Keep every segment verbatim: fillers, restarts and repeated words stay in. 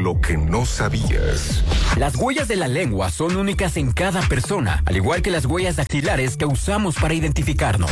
lo que no sabías. Las huellas de la lengua son únicas en cada persona, al igual que las huellas dactilares que usamos para identificarnos.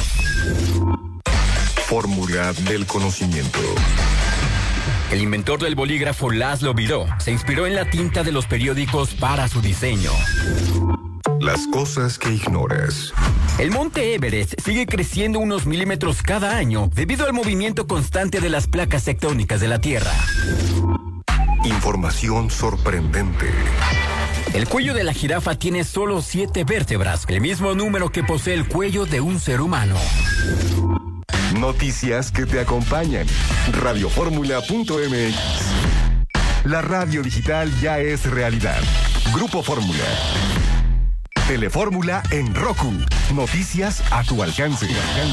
Fórmula del conocimiento. El inventor del bolígrafo Laszlo Biró se inspiró en la tinta de los periódicos para su diseño. Las cosas que ignoras. El monte Everest sigue creciendo unos milímetros cada año debido al movimiento constante de las placas tectónicas de la Tierra. Información sorprendente. El cuello de la jirafa tiene solo siete vértebras, el mismo número que posee el cuello de un ser humano. Noticias que te acompañan. radio fórmula punto m x. La radio digital ya es realidad. Grupo Fórmula. Telefórmula en Roku. Noticias a tu alcance.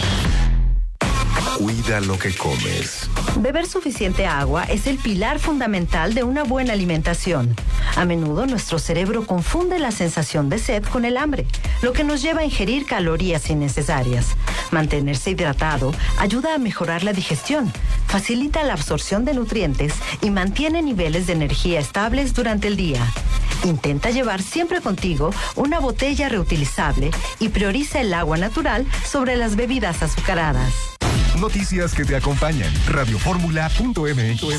Cuida lo que comes. Beber suficiente agua es el pilar fundamental de una buena alimentación. A menudo nuestro cerebro confunde la sensación de sed con el hambre, lo que nos lleva a ingerir calorías innecesarias. Mantenerse hidratado ayuda a mejorar la digestión, facilita la absorción de nutrientes y mantiene niveles de energía estables durante el día. Intenta llevar siempre contigo una botella reutilizable y prioriza el agua natural sobre las bebidas azucaradas. Noticias que te acompañan. radio fórmula punto m x.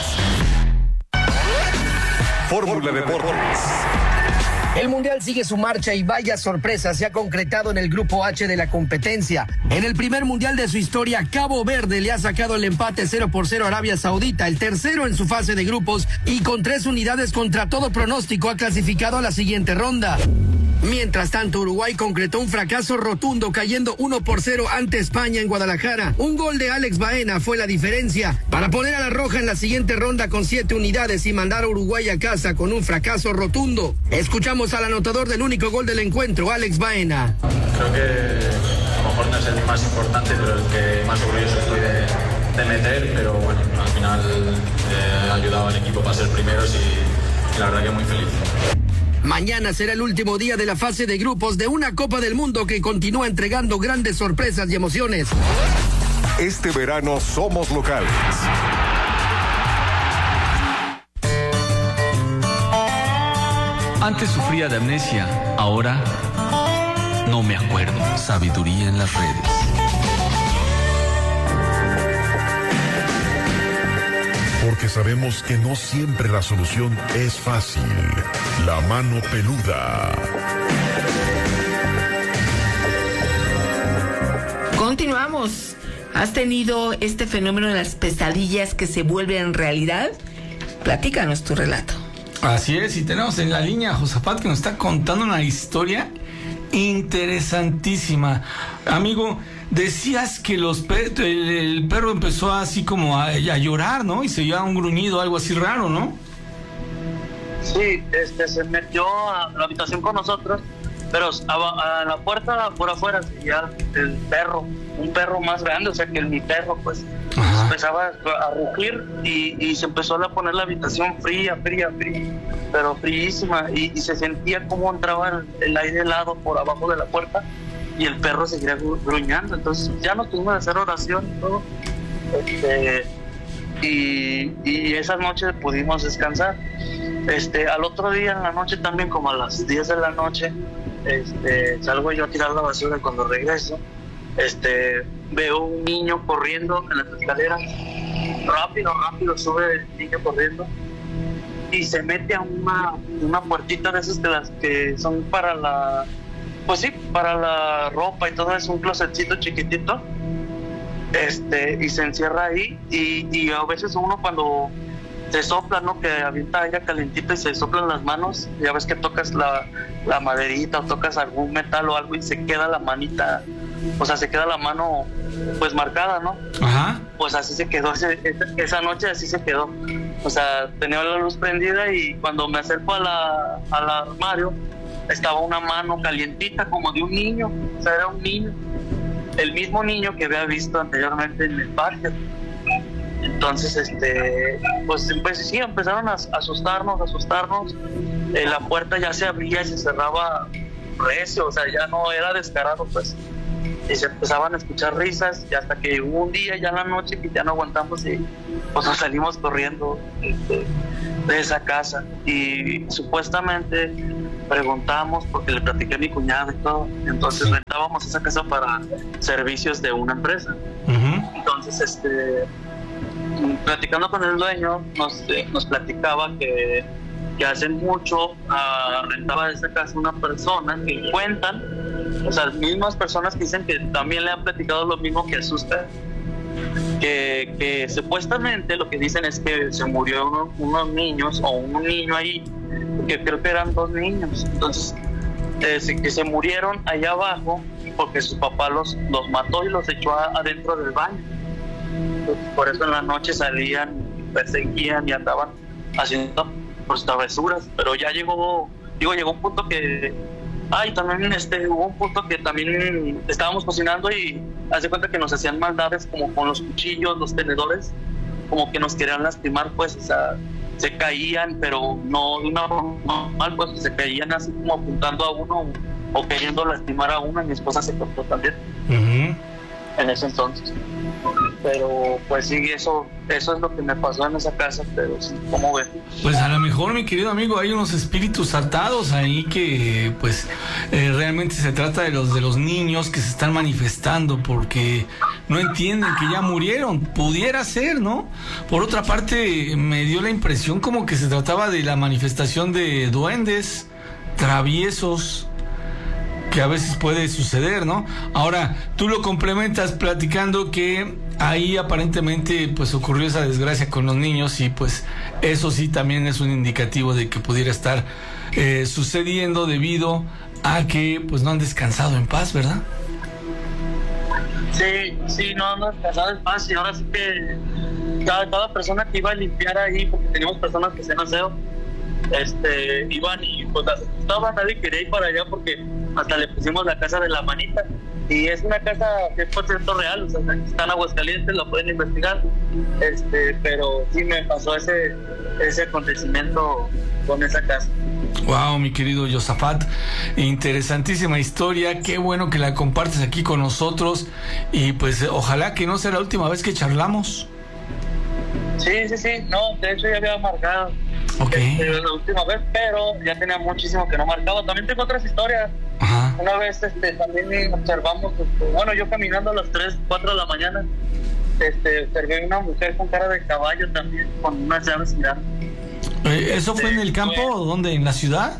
Fórmula Deportes. El Mundial sigue su marcha y vaya sorpresa se ha concretado en el Grupo H de la competencia. En el primer Mundial de su historia, Cabo Verde le ha sacado el empate cero por cero a Arabia Saudita, el tercero en su fase de grupos, y con tres unidades contra todo pronóstico ha clasificado a la siguiente ronda. Mientras tanto, Uruguay concretó un fracaso rotundo cayendo uno por cero ante España en Guadalajara. Un gol de Alex Baena fue la diferencia para poner a la Roja en la siguiente ronda con siete unidades y mandar a Uruguay a casa con un fracaso rotundo. Escuchamos al anotador del único gol del encuentro, Alex Baena. Creo que a lo mejor no es el más importante, pero el que más orgulloso estoy de, de meter, pero bueno, al final eh, he ayudado al equipo para ser primeros y, y la verdad que muy feliz. Mañana será el último día de la fase de grupos de una Copa del Mundo que continúa entregando grandes sorpresas y emociones. Este verano somos locales. Antes sufría de amnesia, ahora no me acuerdo. Sabiduría en las redes. Porque sabemos que no siempre la solución es fácil. La mano peluda. Continuamos. ¿Has tenido este fenómeno de las pesadillas que se vuelven realidad? Platícanos tu relato. Así es, y tenemos en la línea a Josafat que nos está contando una historia interesantísima. Amigo, decías que los per- el, el perro empezó así como a, a llorar, ¿no? Y se oía un gruñido, algo así raro, ¿no? Sí, este, se metió a la habitación con nosotros, pero a, a la puerta por afuera seguía el perro, un perro más grande, o sea que el, mi perro, pues, Ajá. empezaba a rugir y, y se empezó a poner la habitación fría, fría, fría, pero fríísima, y, y se sentía como entraba el, el aire helado por abajo de la puerta y el perro seguía gruñando. Entonces ya nos tuvimos que hacer oración y todo, este, y, y esas noches pudimos descansar. Este, al otro día en la noche también, como a las diez de la noche, este, salgo yo a tirar la basura. Cuando regreso, este, veo un niño corriendo en las escaleras, rápido, rápido sube el niño corriendo y se mete a una, una puertita de esas de las que son para la, pues sí, para la ropa y todo eso, un closetcito chiquitito, este, y se encierra ahí, y, y a veces uno cuando se sopla, ¿no? Que avienta aire calentito y se soplan las manos, ya ves que tocas la, la maderita o tocas algún metal o algo y se queda la manita, o sea, se queda la mano pues marcada, ¿no? Ajá. Pues así se quedó, ese, esa noche así se quedó, o sea, tenía la luz prendida y cuando me acerco a la, al armario estaba una mano calientita como de un niño, o sea, era un niño, el mismo niño que había visto anteriormente en el parque. Entonces, este, pues, pues sí, empezaron a asustarnos, a asustarnos. Eh, la puerta ya se abría y se cerraba recio, o sea, ya no era descarado, pues. y se empezaban a escuchar risas, y hasta que hubo un día ya en la noche que ya no aguantamos y pues nos salimos corriendo este, de esa casa, y supuestamente preguntamos, porque le platiqué a mi cuñado y todo, entonces sí. rentábamos esa casa para servicios de una empresa. Uh-huh. Entonces este platicando con el dueño nos, eh, nos platicaba que, que hace mucho uh, rentaba esa casa una persona que cuentan, o sea, mismas personas que dicen que también le han platicado lo mismo que asusta, que, que supuestamente lo que dicen es que se murió uno, unos niños o un niño ahí, que creo que eran dos niños, entonces eh, que se murieron allá abajo porque su papá los, los mató y los echó a, adentro del baño. Entonces, por eso en la noche salían, perseguían y andaban haciendo pues, travesuras, pero ya llegó, digo, llegó un punto que ay, también este, hubo un punto que también estábamos cocinando y hace cuenta que nos hacían maldades como con los cuchillos, los tenedores, como que nos querían lastimar, pues, o sea, se caían, pero no de una forma mal, pues, se caían así como apuntando a uno o queriendo lastimar a uno, y mi esposa se cortó también. Uh-huh. En ese entonces. Pero pues sí, eso eso es lo que me pasó en esa casa, pero sí, ¿cómo ves? Pues a lo mejor, mi querido amigo, hay unos espíritus atados ahí que pues eh, realmente se trata de los de los niños que se están manifestando porque no entienden que ya murieron. Pudiera ser, ¿no? Por otra parte, me dio la impresión como que se trataba de la manifestación de duendes traviesos, que a veces puede suceder, ¿no? Ahora, tú lo complementas platicando que ahí aparentemente pues ocurrió esa desgracia con los niños y pues eso sí también es un indicativo de que pudiera estar eh, sucediendo debido a que pues no han descansado en paz, ¿verdad? Sí, sí, no han descansado en paz, y ahora sí que cada, cada persona que iba a limpiar ahí, porque teníamos personas que hacían aseo, este, iban y pues asustaban, nadie quería ir para allá porque hasta le pusimos la casa de la manita, y es una casa cien por ciento real, o sea, está en Aguascalientes, lo pueden investigar, este, pero sí me pasó ese, ese acontecimiento con esa casa. Wow, mi querido Josafat, interesantísima historia, qué bueno que la compartes aquí con nosotros, y pues ojalá que no sea la última vez que charlamos. Sí, sí, sí, no, de hecho ya había marcado. Okay. Este, la última vez, pero ya tenía muchísimo que no marcaba. También tengo otras historias. Ajá. Una vez este, también observamos, este, bueno, yo caminando a las tres, cuatro de la mañana, este, observé una mujer con cara de caballo también, con unas llaves grandes. Eh, ¿Eso fue en el campo fue, o dónde? ¿En la ciudad?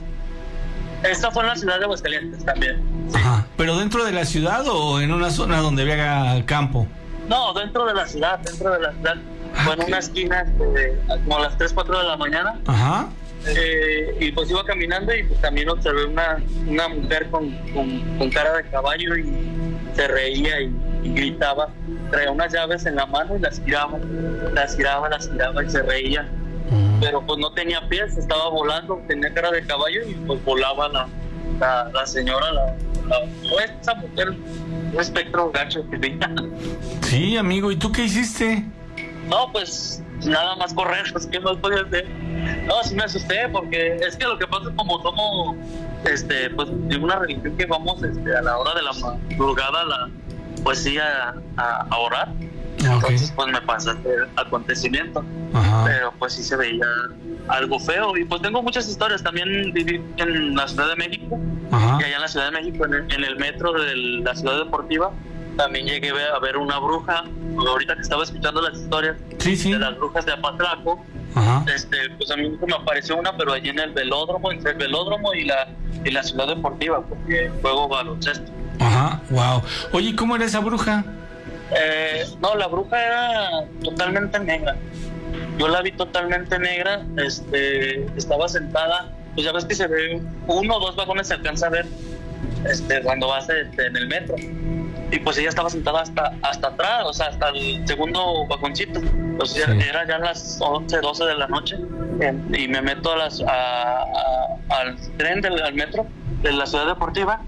Esta fue en la ciudad de Aguascalientes también. Sí. Ajá. ¿Pero dentro de la ciudad o en una zona donde había campo? No, dentro de la ciudad, dentro de la ciudad. Fue en una esquina este, como a las tres, cuatro de la mañana. Ajá. Eh, y pues iba caminando y pues también observé una, una mujer con, con, con cara de caballo y se reía y, y gritaba. Traía unas llaves en la mano y las giraba, las giraba, las giraba y se reía. Uh-huh. Pero pues no tenía pies, estaba volando, tenía cara de caballo y pues volaba la, la, la señora, la, la, esa mujer, un espectro gacho que tenía. Sí, amigo, ¿y tú qué hiciste? No, pues nada más correr, pues ¿qué más podía hacer? No, sí me asusté porque es que lo que pasa es como somos, este, pues de una religión que vamos este, a la hora de la madrugada, la, pues sí, a, a, a orar. Okay. Entonces pues me pasó este acontecimiento. Ajá. Pero pues sí se veía algo feo. Y pues tengo muchas historias. También viví en la Ciudad de México. Ajá. Y allá en la Ciudad de México, en el, en el metro de la Ciudad Deportiva, también llegué a ver una bruja. Ahorita que estaba escuchando las historias sí, sí. de las brujas de Apatlaco, ajá. este, pues a mí me apareció una, pero allí en el velódromo, entre el velódromo y la, y la Ciudad Deportiva, porque juego baloncesto. Ajá, wow. Oye, ¿cómo era esa bruja? Eh, no, la bruja era totalmente negra. Yo la vi totalmente negra, este, estaba sentada, pues ya ves que se ve uno o dos vagones se alcanza a ver este, cuando vas este, en el metro. Y pues ella estaba sentada hasta hasta atrás, o sea, hasta el segundo vagoncito. O sea, sí. Era ya las once, doce de la noche y me meto a las, a, a, al tren del al metro de la Ciudad Deportiva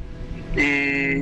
y,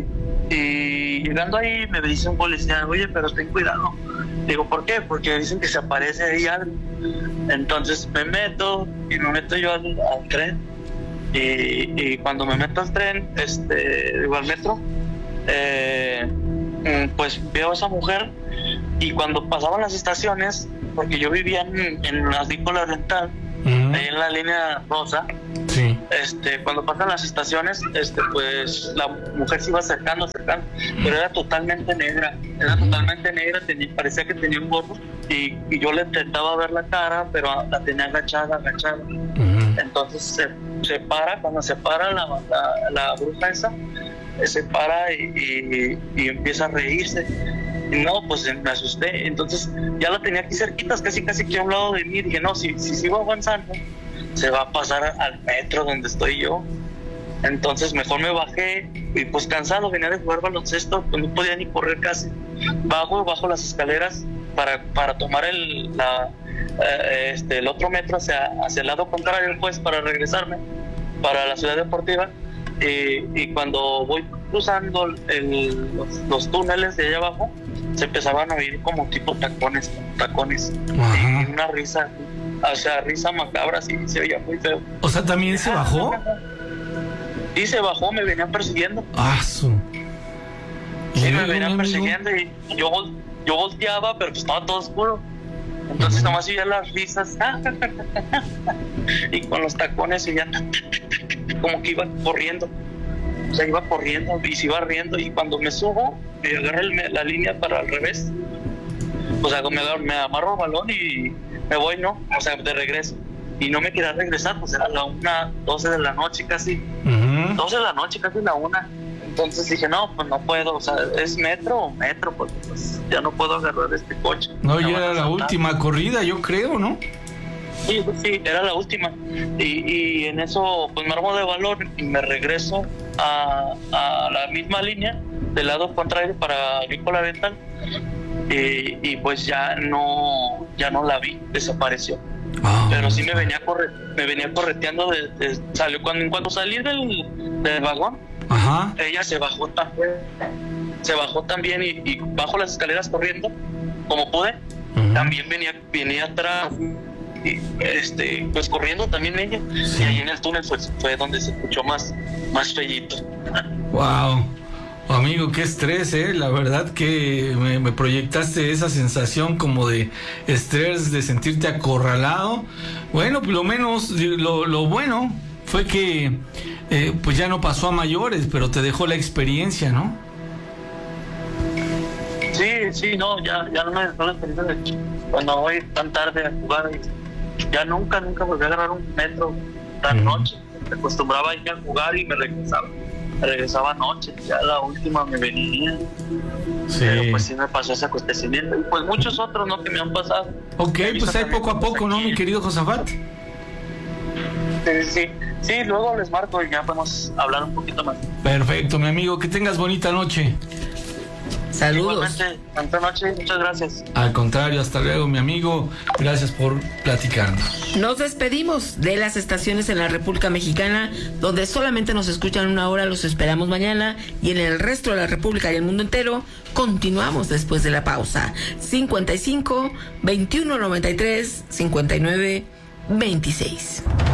y llegando ahí me dice un policía, oye, pero ten cuidado. Digo, ¿por qué? Porque dicen que se aparece ahí algo. Entonces me meto y me meto yo al, al tren y, y cuando me meto al tren, este, digo, al metro, Eh, pues veo a esa mujer y cuando pasaban las estaciones, porque yo vivía en, en la Agrícola Oriental, uh-huh. ahí en la línea rosa, sí. este, cuando pasan las estaciones, este, pues la mujer se iba acercando, acercando, pero era totalmente negra, era uh-huh. totalmente negra, tenía, parecía que tenía un gorro y, y yo le intentaba ver la cara, pero la tenía agachada, agachada. Uh-huh. Entonces se, se para, cuando se para la, la, la bruja esa, se para y, y, y empieza a reírse. Y no, pues me asusté. Entonces ya la tenía aquí cerquitas, casi casi aquí a un lado de mí. Dije, no, si, si sigo avanzando, se va a pasar al metro donde estoy yo. Entonces mejor me bajé y pues cansado, venía de jugar baloncesto, pues no podía ni correr casi. Bajo, bajo las escaleras para, para tomar el, la, eh, este, el otro metro hacia, hacia el lado contrario, pues para regresarme para la ciudad deportiva. Y, y cuando voy cruzando el, los, los túneles de allá abajo, se empezaban a oír como tipo tacones, tacones. Ajá. Y una risa, o sea, risa macabra, así se oía muy feo. O sea, ¿también se bajó? Sí, se bajó, me venían persiguiendo. Ah, su. Sí, me venían persiguiendo y yo, yo volteaba, pero pues estaba todo oscuro. Entonces nomás oía las risas. Y con los tacones y ya como que iba corriendo. O sea, iba corriendo y se iba riendo. Y cuando me subo, me agarré el, la línea para al revés. O sea, me, me amarro el balón y me voy, ¿no? O sea, de regreso. Y no me quería regresar, pues era la una, doce de la noche casi. Uh-huh. doce de la noche, casi la una. Entonces dije, no, pues no puedo, o sea, es metro o metro, pues, pues ya no puedo agarrar este coche. No, ya era la última corrida, yo creo, ¿no? Sí, sí, era la última. Y, y en eso, pues me armo de valor y me regreso a, a la misma línea, del lado contrario para Agrícola Oriental. Y, y pues ya no, ya no la vi, desapareció. Oh, pero sí me venía corre, me venía correteando de, de, salió cuando, cuando salí del, del vagón. Ajá. Ella se bajó también, se bajó también y, y bajó las escaleras corriendo como pude. Uh-huh. También venía, venía atrás y este, pues corriendo también ella. Sí. Y ahí en el túnel fue, fue donde se escuchó más, más fellito. Wow. Amigo, qué estrés, ¿eh? La verdad que me, me proyectaste esa sensación como de estrés, de sentirte acorralado. Bueno, por lo menos lo, lo bueno fue que eh, pues ya no pasó a mayores, pero te dejó la experiencia, ¿no? Sí, sí, no, ya, ya no me dejó la experiencia de cuando voy tan tarde a jugar. Ya nunca, nunca volví a agarrar un metro tan uh-huh. noche. Me acostumbraba a ir a jugar y me regresaba. regresaba anoche, ya la última me venía. Sí. Pero pues sí me pasó ese acontecimiento y pues muchos otros, ¿no? Que me han pasado. Ok, pues hay poco a poco, ¿no, mi querido Josafat? Sí, sí, sí, luego les marco y ya podemos hablar un poquito más. Perfecto, mi amigo, que tengas bonita noche. Saludos. Igualmente, buenas noches, muchas gracias. Al contrario, hasta luego, mi amigo. Gracias por platicarnos. Nos despedimos de las estaciones en la República Mexicana, donde solamente nos escuchan una hora. Los esperamos mañana. Y en el resto de la República y el mundo entero, continuamos después de la pausa. cincuenta y cinco, veintiuno noventa y tres, cincuenta y nueve, veintiséis.